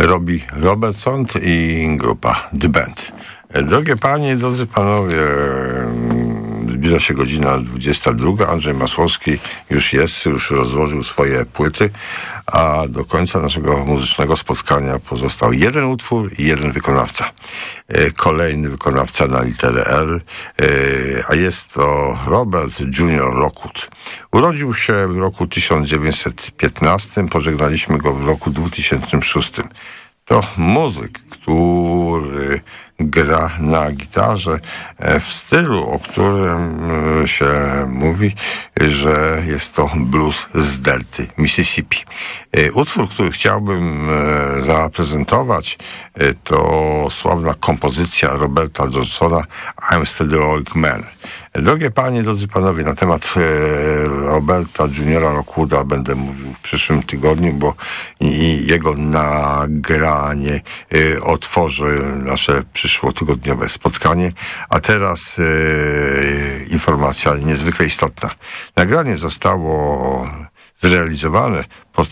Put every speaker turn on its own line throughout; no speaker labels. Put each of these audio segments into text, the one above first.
Robbie Robertson i grupa The Band. Drogie panie, drodzy panowie, zbliża się godzina 22. Andrzej Masłowski już rozłożył swoje płyty, a do końca naszego muzycznego spotkania pozostał jeden utwór i jeden wykonawca. Kolejny wykonawca na literę L, a jest to Robert Junior Lockwood. Urodził się w roku 1915, pożegnaliśmy go w roku 2006. To muzyk, który gra na gitarze w stylu, o którym się mówi, że jest to blues z delty Mississippi. Utwór, który chciałbym zaprezentować, to sławna kompozycja Roberta Johnsona I'm Still the Old Man. Drogie panie, drodzy panowie, na temat Roberta Juniora Lockwooda będę mówił w przyszłym tygodniu, bo jego nagranie otworzy nasze przyszłotygodniowe spotkanie. A teraz informacja niezwykle istotna. Nagranie zostało zrealizowane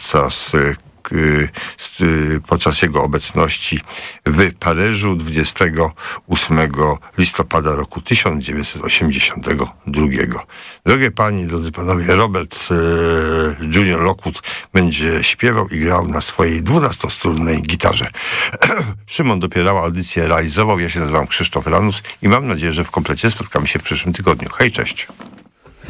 podczas jego obecności w Paryżu 28 listopada roku 1982. Drogie panie, drodzy panowie, Robert Junior Lockwood będzie śpiewał i grał na swojej 12-strunnej gitarze. Szymon Dopierała audycję realizował. Ja się nazywam Krzysztof Ranus i mam nadzieję, że w komplecie spotkamy się w przyszłym tygodniu. Hej, cześć!